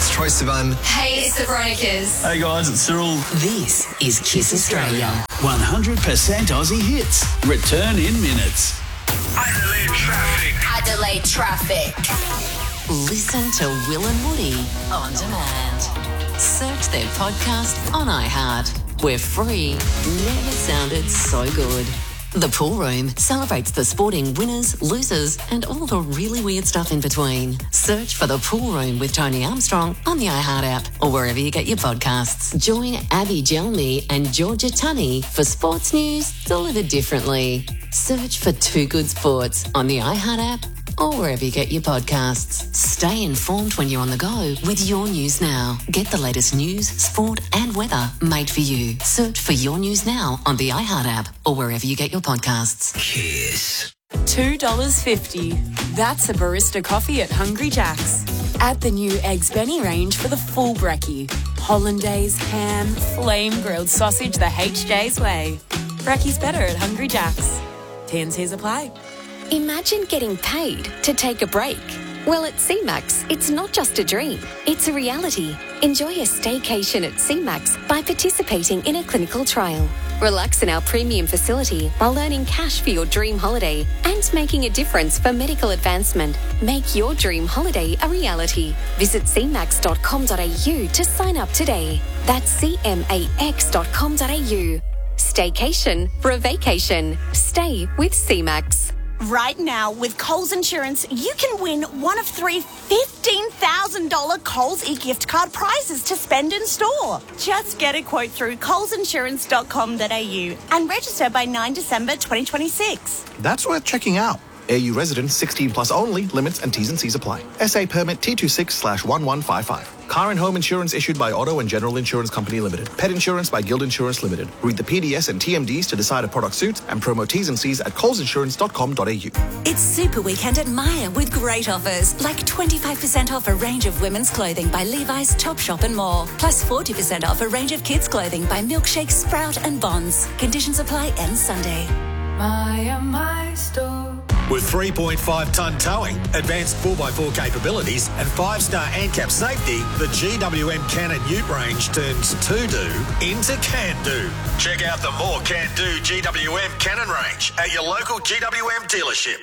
it's Troy Sivan. Hey, it's the Veronicas. Hey guys, it's Cyril. This is Kiss Australia. 100% Aussie hits. Return in minutes. Adelaide Traffic. Adelaide Traffic. Listen to Will and Woody on demand. Search their podcast on iHeart. We're free. Never sounded so good. The Pool Room celebrates the sporting winners, losers, and all the really weird stuff in between. Search for The Pool Room with Tony Armstrong on the iHeart app or wherever you get your podcasts. Join Abby Gelmy and Georgia Tunney for sports news delivered differently. Search for Too Good Sports on the iHeart app or wherever you get your podcasts. Stay informed when you're on the go with Your News Now. Get the latest news, sport and weather made for you. Search for Your News Now on the iHeart app or wherever you get your podcasts. Kiss. $2.50. That's a barista coffee at Hungry Jack's. Add the new Eggs Benny range for the full brekkie. Hollandaise, ham, flame grilled sausage the HJ's way. Brekkie's better at Hungry Jack's. T&Cs apply. Imagine getting paid to take a break. Well, at CMAX, it's not just a dream, it's a reality. Enjoy a staycation at CMAX by participating in a clinical trial. Relax in our premium facility while earning cash for your dream holiday and making a difference for medical advancement. Make your dream holiday a reality. Visit cmax.com.au to sign up today. That's cmax.com.au. Staycation for a vacation. Stay with CMAX. Right now, with Coles Insurance, you can win one of 3 $15,000 Coles e-gift card prizes to spend in store. Just get a quote through colesinsurance.com.au and register by 9 December 2026. That's worth checking out. AU residents 16 plus only. Limits and T's and C's apply. SA permit T26/1155. Car and home insurance issued by Auto and General Insurance Company Limited. Pet insurance by Guild Insurance Limited. Read the PDS and TMDs to decide a product suits and promo T's and C's at colesinsurance.com.au. It's Super Weekend at Myer with great offers, like 25% off a range of women's clothing by Levi's, Topshop and more. Plus 40% off a range of kids' clothing by Milkshake, Sprout and Bonds. Conditions apply end Sunday. Myer, my store. With 3.5-tonne towing, advanced 4x4 capabilities and 5-star ANCAP safety, the GWM Cannon Ute range turns to-do into can-do. Check out the more can-do GWM Cannon range at your local GWM dealership.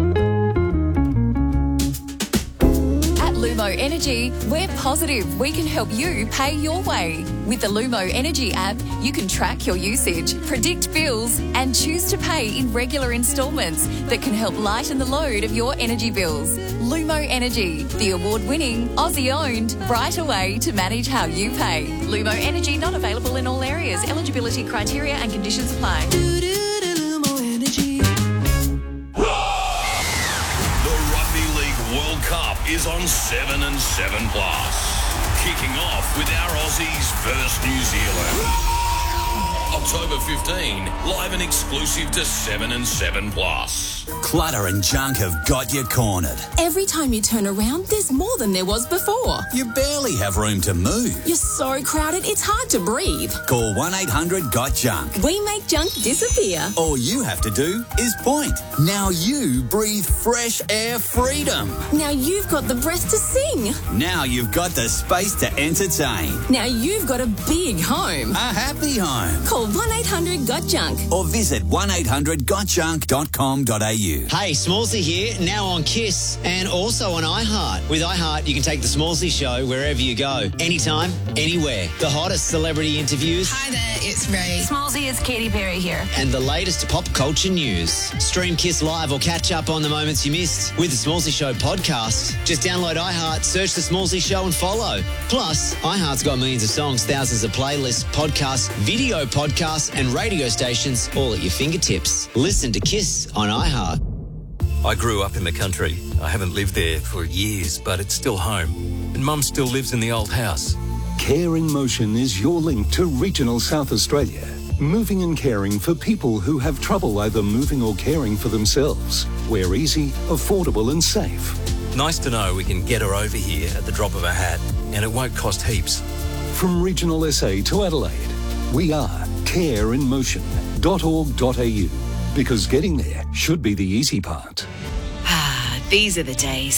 Lumo Energy, we're positive we can help you pay your way. With the Lumo Energy app, you can track your usage, predict bills, and choose to pay in regular instalments that can help lighten the load of your energy bills. Lumo Energy, the award-winning, Aussie-owned, right way to manage how you pay. Lumo Energy not available in all areas. Eligibility criteria and conditions apply. World Cup is on 7 and 7 Plus. Kicking off with our Aussies versus New Zealand. October 15, live and exclusive to 7 and 7 Plus. Clutter and junk have got you cornered. Every time you turn around, there's more than there was before. You barely have room to move. You're so crowded, it's hard to breathe. Call 1-800-GOT-JUNK. We make junk disappear. All you have to do is point. Now you breathe fresh air freedom. Now you've got the breath to sing. Now you've got the space to entertain. Now you've got a big home. A happy home. Call 1-800-GOT-JUNK. Or visit 1-800-GOTJUNK.com.au. Hey, Smallsy here, now on Kiss and also on iHeart. With iHeart, you can take the Smallsy Show wherever you go, anytime, anywhere. The hottest celebrity interviews. Hi there, it's Ray. Smallsy, it's Katy Perry here. And the latest pop culture news. Stream Kiss live or catch up on the moments you missed with the Smallsy Show podcast. Just download iHeart, search the Smallsy Show and follow. Plus, iHeart's got millions of songs, thousands of playlists, podcasts, video podcasts and radio stations all at your fingertips. Listen to Kiss on iHeart. I grew up in the country. I haven't lived there for years, but it's still home. And Mum still lives in the old house. Care in Motion is your link to regional South Australia. Moving and caring for people who have trouble either moving or caring for themselves. We're easy, affordable and safe. Nice to know we can get her over here at the drop of a hat, and it won't cost heaps. From regional SA to Adelaide, we are careinmotion.org.au. Because getting there should be the easy part. These are the days.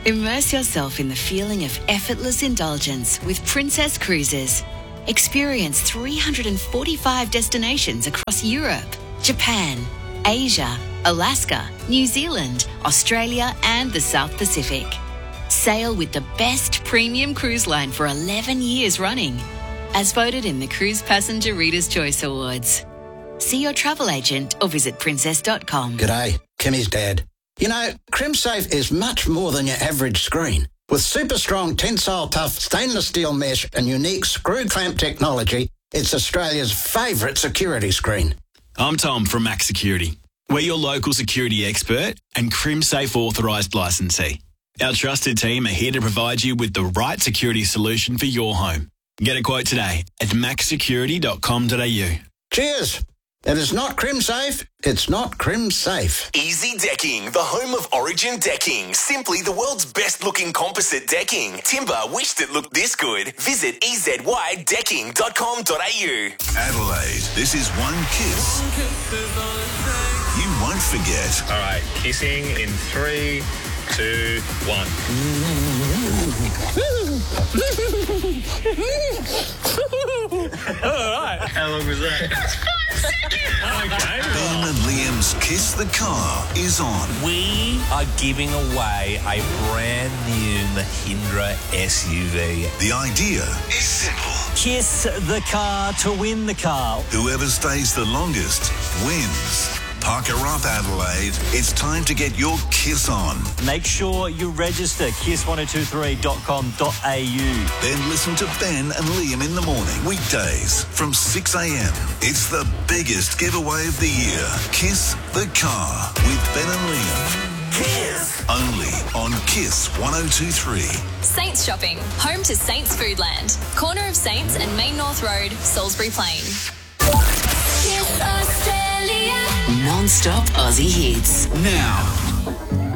Immerse yourself in the feeling of effortless indulgence with Princess Cruises. Experience 345 destinations across Europe, Japan, Asia, Alaska, New Zealand, Australia and the South Pacific. Sail with the best premium cruise line for 11 years running, as voted in the Cruise Passenger Reader's Choice Awards. See your travel agent or visit princess.com. G'day, Kimmy's dad. You know, CrimSafe is much more than your average screen. With super strong tensile tough stainless steel mesh and unique screw clamp technology, it's Australia's favourite security screen. I'm Tom from Max Security. We're your local security expert and CrimSafe authorised licensee. Our trusted team are here to provide you with the right security solution for your home. Get a quote today at maxsecurity.com.au. Cheers! If it's not CrimSafe, it's not CrimSafe. Easy Decking, the home of Origin Decking. Simply the world's best-looking composite decking. Timber wished it looked this good. Visit ezydecking.com.au. Adelaide, this is One Kiss. You won't forget. All right, kissing in 3, 2, 1. All right. How long was that? 5 seconds. Okay. Ben and Liam's Kiss the Car is on. We are giving away a brand new Mahindra SUV. The idea is simple. Kiss the car to win the car. Whoever stays the longest wins. Park her up, Adelaide. It's time to get your Kiss on. Make sure you register kiss1023.com.au. Then listen to Ben and Liam in the morning, weekdays from 6 a.m. It's the biggest giveaway of the year. Kiss the Car with Ben and Liam. Kiss! Only on Kiss 102.3. Saints Shopping, home to Saints Foodland. Corner of Saints and Main North Road, Salisbury Plain. Non-stop Aussie hits. Now.